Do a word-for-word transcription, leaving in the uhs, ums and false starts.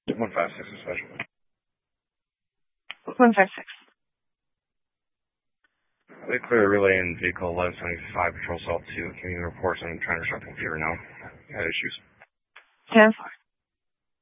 one five six is special. one five six. They clear relay in vehicle eleven seventy-five, patrol cell two. Can you report on trying to disrupt computer now? Had issues. ten four.